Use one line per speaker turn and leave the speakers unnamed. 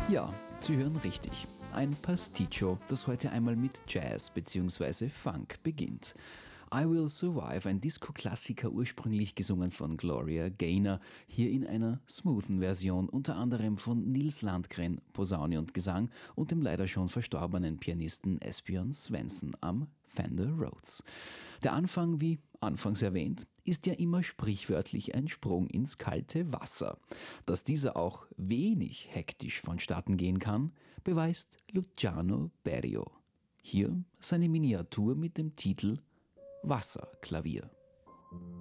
Ja, Sie hören richtig. Ein Pasticcio, das heute einmal mit Jazz bzw. Funk beginnt. I Will Survive, ein Disco-Klassiker, ursprünglich gesungen von Gloria Gaynor, hier in einer smoothen Version, unter anderem von Nils Landgren, Posaune und Gesang, und dem leider schon verstorbenen Pianisten Esbjörn Svensson am Fender Rhodes. Der Anfang, wie anfangs erwähnt, ist ja immer sprichwörtlich ein Sprung ins kalte Wasser. Dass dieser auch wenig hektisch vonstatten gehen kann, beweist Luciano Berio. Hier seine Miniatur mit dem Titel Wasserklavier.